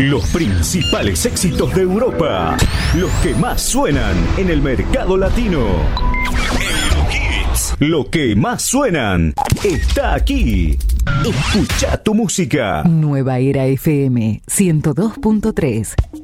Los principales éxitos de Europa, los que más suenan en el mercado latino. Eurohits, lo que más suenan, está aquí. Escucha tu música. Nueva Era FM 102.3.